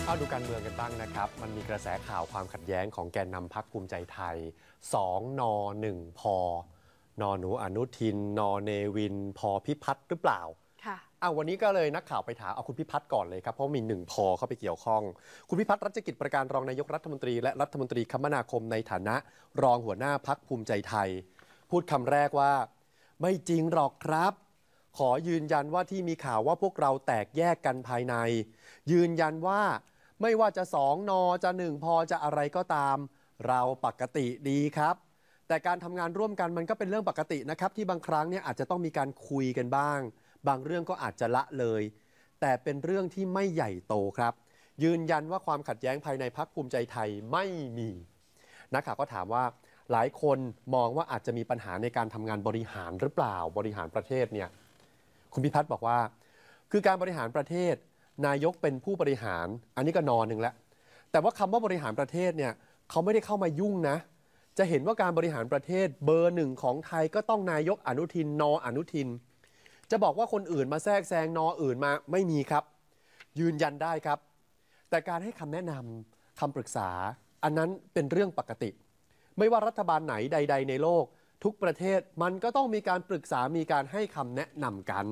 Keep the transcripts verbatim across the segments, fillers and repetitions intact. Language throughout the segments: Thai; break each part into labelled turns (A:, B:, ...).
A: เข้าดูการเมืองกันบ้างนะครับ มันมีกระแสข่าวความขัดแย้งของแกนนำพรรคภูมิใจไทยสองนอหนึ่งพนอหนูอนุทินนอเนวินพอพิพัฒน์หรือเปล่าค่ะอ้าววันนี้ก็เลยนักข่าวไปถามเอาคุณพิพัฒน์ก่อนเลยครับเพราะมีหนึ่งพอเข้าไปเกี่ยวข้องคุณพิพัฒน์รัชกิจประการรองนายกรัฐมนตรีและรัฐมนตรีคมนาคมในฐานะรองหัวหน้าพรรคภูมิใจไทยพูดคำแรกว่าไม่จริงหรอกครับขอยืนยันว่าที่มีข่าวว่าพวกเราแตกแยกกันภายในยืนยันว่าไม่ว่าจะสองนอจะหนึ่งพอจะอะไรก็ตามเราปกติดีครับแต่การทำงานร่วมกันมันก็เป็นเรื่องปกตินะครับที่บางครั้งเนี่ยอาจจะต้องมีการคุยกันบ้างบางเรื่องก็อาจจะละเลยแต่เป็นเรื่องที่ไม่ใหญ่โตครับยืนยันว่าความขัดแย้งภายในพรรคภูมิใจไทยไม่มีนักข่าวก็ถามว่าหลายคนมองว่าอาจจะมีปัญหาในการทำงานบริหารหรือเปล่าบริหารประเทศเนี่ยคุณพิพัฒน์บอกว่าคือการบริหารประเทศนายกเป็นผู้บริหารอันนี้ก็นอนหนึ่งแล้วแต่ว่าคำว่าบริหารประเทศเนี่ยเขาไม่ได้เข้ามายุ่งนะจะเห็นว่าการบริหารประเทศเบอร์หนึ่งของไทยก็ต้องนายกอนุทินนออนุทินจะบอกว่าคนอื่นมาแทรกแซงนออื่นมาไม่มีครับยืนยันได้ครับแต่การให้คำแนะนำคำปรึกษาอันนั้นเป็นเรื่องปกติไม่ว่ารัฐบาลไหนใดๆในโลกทุกประเทศมันก็ต้องมีการปรึกษามีการให้คำแนะนำกัน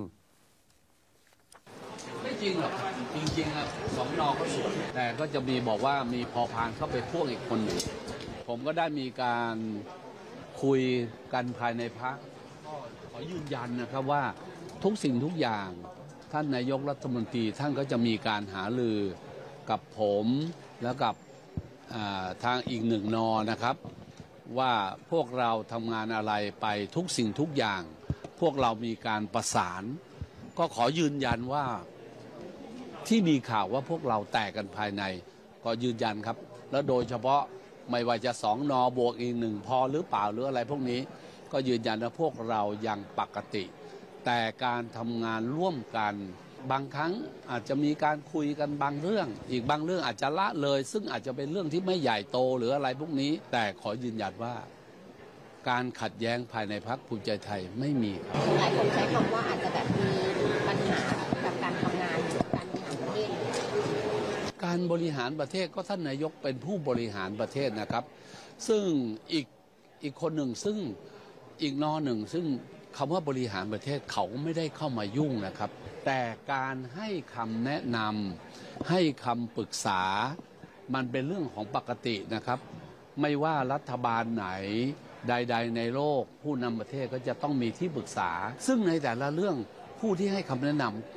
B: ไม่จริงหรอกจริงๆครับสองนอก็สวยแต่ก็จะมีบอกว่ามีพอพานเข้าไปพ่วงอีกคนหนึ่งผมก็ได้มีการคุยกันภายในพรรคขอยืนยันนะครับว่าทุกสิ่งทุกอย่างท่านนายกรัฐมนตรีท่านก็จะมีการหารือกับผมแล้วกับทางอีกหนึ่งนอนะครับว่าพวกเราทำงานอะไรไปทุกสิ่งทุกอย่างพวกเรามีการประสานก็ขอยืนยันว่าที่มีข่าวว่าพวกเราแตกกันภายในก็ยืนยันครับแล้วโดยเฉพาะไม่ว่าจะสองนอบวกอีกหนึ่งพอหรือเปล่าหรืออะไรพวกนี้ก็ยืนยันว่าพวกเรายังปกติแต่การทำงานร่วมกันบางครั้งอาจจะมีการคุยกันบางเรื่องอีกบางเรื่องอาจจะละเลยซึ่งอาจจะเป็นเรื่องที่ไม่ใหญ่โตหรืออะไรพวกนี้แต่ขอยืนยันว่าการขัดแย้งภายในพรรคภูมิใจไทยไม่มีครับ
C: หลายคนใช้คำว่าอาจจะแบบมีปัญหากับการทำงานการบริหารประเทศ
B: การบริหารประเทศก็ท่านนายกเป็นผู้บริหารประเทศนะครับซึ่งอีกอีกคนหนึ่งซึ่งอีกนอหนึ่งซึ่งคำว่าบริหารประเทศเขาไม่ได้เข้ามายุ่งนะครับแต่การให้คำแนะนำให้คำปรึกษามันเป็นเรื่องของปกตินะครับไม่ว่ารัฐบาลไหนใดๆในโลกผู้นำประเทศก็จะต้องมีที่ปรึกษาซึ่งในแต่ละเรื่องผู้ที่ให้คำแนะนำ